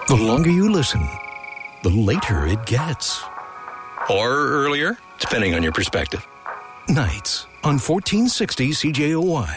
The longer you listen, the later it gets. Or earlier, depending on your perspective. Nights on 1460 CJOY.